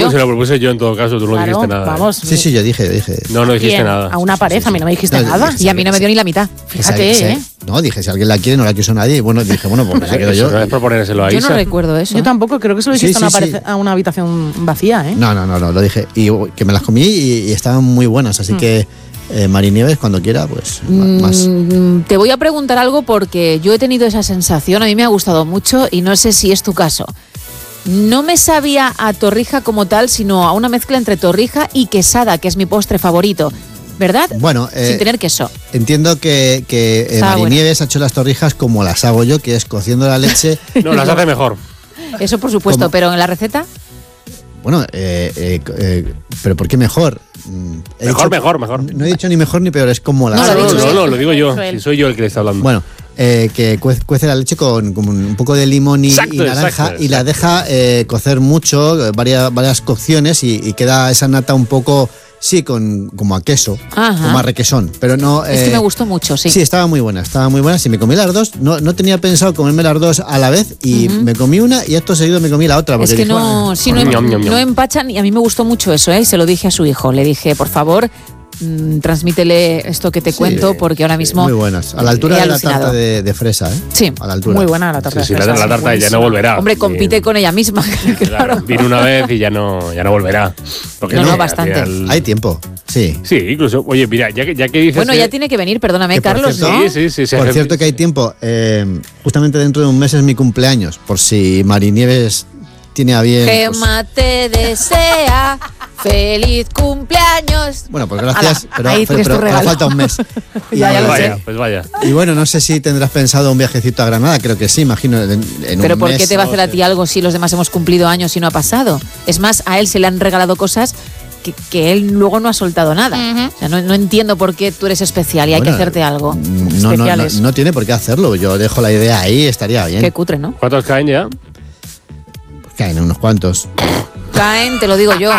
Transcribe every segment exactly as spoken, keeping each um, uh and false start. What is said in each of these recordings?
se lo propuse yo en todo caso, tú no claro, dijiste nada. Vamos. Sí, sí, yo dije, yo dije. No, no dijiste ¿Quién? nada. A una pareja, sí, sí. a mí no me dijiste No, nada. dije, Y a mí no me dio ni la mitad. Fíjate, Sí, ¿eh? No, dije, si alguien la quiere, no la quiso nadie. Y bueno, dije, bueno, pues me la quedo Eso yo. no es proponérselo a Yo Isa. no recuerdo eso. Yo tampoco, creo que se lo Sí, dijiste a, sí, una sí. parece- a una habitación vacía, ¿eh? No, no, no, no, lo dije. Y que me las comí y, y estaban muy buenas. Así que, eh, Mari Nieves, cuando quiera, pues ma- más. Mm, te voy a preguntar algo porque yo he tenido esa sensación, a mí me ha gustado mucho y no sé si es tu caso. No me sabía a torrija como tal, sino a una mezcla entre torrija y quesada, que es mi postre favorito, ¿verdad? Bueno, eh, Sin tener queso. entiendo que, que eh, Estaba Mari bueno. Nieves ha hecho las torrijas como las hago yo, que es cociendo la leche. No, las hace mejor. Eso por supuesto, ¿Cómo? pero en la receta, Bueno, eh, eh, eh, pero ¿por qué mejor? Mm, he Mejor, dicho- mejor, mejor. No he dicho ni mejor ni peor, es como las No, lo Ah, ha no, dicho no, él. no, lo digo yo. Lo ha dicho él. Si soy yo el que le está hablando. Bueno, eh, que cuece, cuece la leche con, con un poco de limón y, Exacto, y naranja exacto, y la deja eh, cocer mucho, eh, varias, varias cocciones y, y queda esa nata un poco, sí, con, como a queso, Ajá. como a requesón, pero no... es que eh, me gustó mucho, sí. Sí, estaba muy buena, estaba muy buena. Si me comí las dos, no, no tenía pensado comerme las dos a la vez y me comí una y acto seguido me comí la otra. Es porque que dije, no, "Bueno, sí, no, Ñam, ñam, ñam. no empachan y a mí me gustó mucho eso, ¿eh? Y se lo dije a su hijo. Le dije, por favor, mm, transmítele esto que te sí, cuento porque ahora mismo muy buenas. A la altura he de la alucinado. tarta de, de fresa, ¿eh? Sí. A la altura. Muy buena la tarta Sí, sí, de la, fresas, la tarta ya buenísima. no volverá. Hombre, compite Y- con ella misma, Claro, claro. vino una vez y ya no, ya no volverá. Porque No, no, al bastante. final- Hay tiempo, sí. Sí, incluso. Oye, mira, ya que, ya que dices. Bueno, que- ya tiene que venir, perdóname, Que por Carlos, cierto- ¿no? Sí, sí, sí. sí, Por sí. cierto que hay tiempo. eh, justamente dentro de un mes es mi cumpleaños. Por si Mari Nieves tiene a bien. pues- Gema te desea feliz cumpleaños. bueno, pues gracias. Ala, pero ahí pero- tienes tu pero ahora regalo. falta un mes. Y, Ya, ya Pues lo vaya, sé. pues vaya. y bueno, no sé si tendrás pensado un viajecito a Granada. Creo que sí, imagino. En, en Pero un ¿por mes qué te va a o hacer a sea. ti algo si los demás hemos cumplido años y no ha pasado? Es más, a él se le han regalado cosas que, que él luego no ha soltado nada. O sea, no, no entiendo por qué tú eres especial y hay Bueno, que hacerte algo. No, no, no, Especiales. no tiene por qué hacerlo. Yo dejo la idea ahí, estaría bien. Qué cutre, ¿no? ¿Cuántos caen ya? Caen unos cuantos. Caen, te lo digo yo,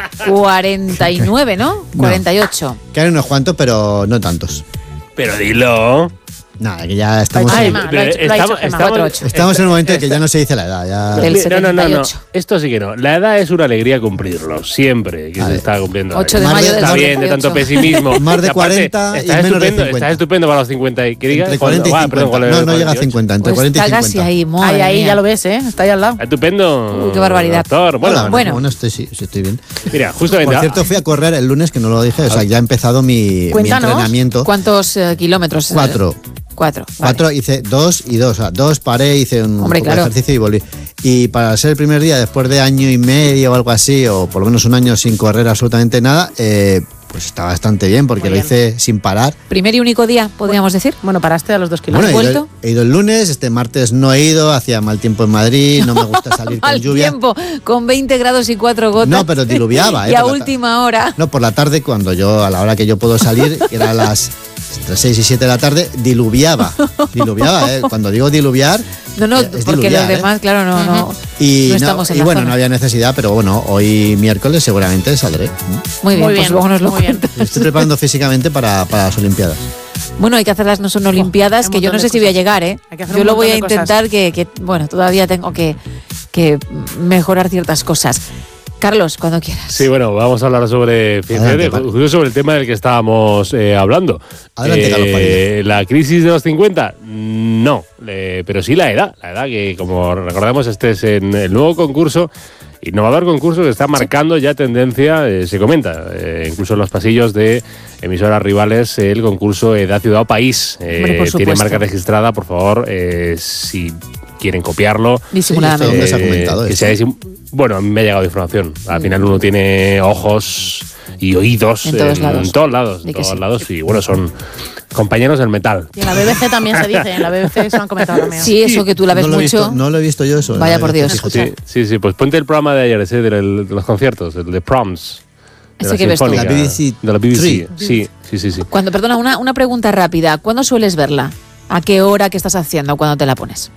cuarenta y nueve, ¿no? cuarenta y ocho. Caen unos cuantos, pero no tantos. Pero dilo. Nada, que ya estamos. Ay, en, ma, lo ha dicho- lo ha dicho Gemma. Cuatro, ocho. estamos en un momento en que ya no se dice la edad. Ya. Del No, no, no, no. setenta y ocho. Esto sí que no. La edad es una alegría cumplirlo. Siempre que A se ver. está cumpliendo. ocho de Más mayo de- del Está bien, de setenta y ocho. tanto pesimismo. Más de Y aparte, cuarenta y está menos de estupendo, cincuenta. Está estupendo para los cincuenta. Y que diga, Entre cuarenta y ah, cincuenta. perdón, ¿cuál era no, el no llega a cuarenta y ocho? cincuenta, entre Pues cuarenta y está cincuenta. casi ahí, madre Ahí, ahí, mía. ya lo ves, ¿eh? Está ahí al lado. Está estupendo. Uy, qué barbaridad. Doctor. Bueno, Hola, bueno. bueno, estoy, sí, sí, estoy bien. mira, justamente. Por cierto, fui a correr el lunes, que no lo dije, o sea, ya ha empezado mi, mi Cuéntanos. entrenamiento. ¿Cuántos eh, kilómetros? Cuatro. Cuatro. vale. Cuatro, hice dos y dos. O sea, dos paré, hice un Hombre, poco de claro. ejercicio y volví. Y para ser el primer día, después de año y medio o algo así, o por lo menos un año sin correr absolutamente nada, eh, pues está bastante bien, porque Muy lo bien. hice sin parar. Primer y único día, podríamos decir. Bueno, paraste a los dos Bueno, kilómetros. he ido, vuelto? he ido el lunes, este martes no he ido, hacía mal tiempo en Madrid, no me gusta salir con Al lluvia. tiempo, con veinte grados y cuatro gotas. No, pero diluviaba, ¿eh? Y a por la ta- última hora. No, por la tarde, cuando yo, a la hora que yo puedo salir, que era a las entre seis y siete de la tarde, diluviaba. Diluviaba, ¿eh? Cuando digo diluviar. No, no, es porque diluviar, los ¿eh? demás, claro, no, no, Y, no no, estamos en y la bueno, zona. no había necesidad, pero bueno, hoy miércoles seguramente saldré. Muy bien, Muy pues bien, luego nos lo muy bien. cuentas. Me estoy preparando físicamente para, para las Olimpiadas. Bueno, hay que hacerlas, no son olimpiadas, un que yo no montón sé de si voy a cosas. llegar, ¿eh? Hay que hacer Yo un lo voy a montón de cosas. intentar, que, que, bueno, todavía tengo que, que mejorar ciertas cosas. Carlos, cuando quieras. Sí, bueno, vamos a hablar sobre, fíjate, Adelante, Mar. justo sobre el tema del que estábamos eh, hablando. Adelante, Carlos Padilla. ¿La crisis de los cincuenta? No, eh, pero sí la edad. La edad que, como recordamos, este es en el nuevo concurso, innovador concurso que está marcando ya tendencia, eh, se comenta, eh, incluso en los pasillos de emisoras rivales, el concurso Edad, Ciudad o País. Eh, Hombre, por tiene supuesto. marca registrada, por favor, eh, si quieren copiarlo. Disimuladamente. ¿Dónde se ha comentado que esto? sea disim- bueno, a mí me ha llegado información. Al final uno tiene ojos y oídos En todos lados. en todos lados, Di en que todos sí. lados, y bueno, son compañeros del metal. Y en la B B C también se dice, en la B B C se lo han comentado también. Sí, eso que tú la ves no, lo he mucho. visto, no lo he visto yo eso. Vaya la por verdad, Dios. fíjate. Sí, sí, sí, pues ponte el programa de ayer, ese del- de los conciertos, el de Proms. de Ese la que ves tú. Sinfónica, La B B C De la B B C, Three. sí, sí, sí, sí. Cuando, perdona, una, una pregunta rápida. ¿Cuándo sueles verla? ¿A qué hora que estás haciendo cuando te la pones?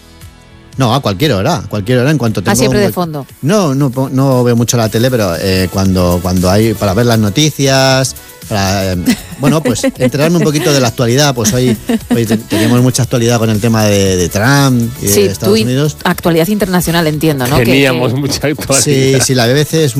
No, a cualquier hora, a cualquier hora en cuanto tengo Ah, siempre un de hue- fondo. No, no, po- no veo mucho la tele, pero eh, cuando, cuando hay para ver las noticias, para eh, bueno, pues enterarme un poquito de la actualidad, pues hoy, hoy te- teníamos mucha actualidad con el tema de, de Trump y Sí, de Estados tú, Unidos. actualidad internacional, entiendo, ¿no? Que- Teníamos que- mucha actualidad. Sí, sí, la B B C es